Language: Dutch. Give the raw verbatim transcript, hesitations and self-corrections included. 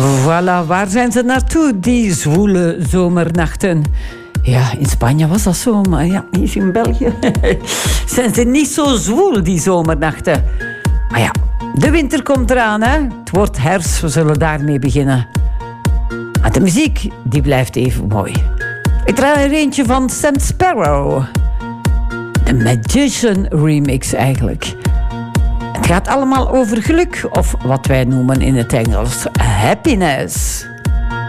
Voilà, waar zijn ze naartoe, die zwoele zomernachten? Ja, in Spanje was dat zo, maar ja, hier in België zijn ze niet zo zwoel, die zomernachten. Maar ja, de winter komt eraan, hè. Het wordt herfst, we zullen daarmee beginnen. Maar de muziek, die blijft even mooi. Ik draai er eentje van Sam Sparrow. De Magician remix eigenlijk. Het gaat allemaal over geluk, of wat wij noemen in het Engels happiness.